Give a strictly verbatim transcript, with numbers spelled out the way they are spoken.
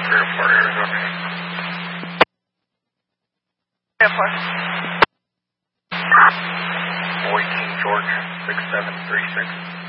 Airport, Arizona. Airport. Boy King George, six seven three six.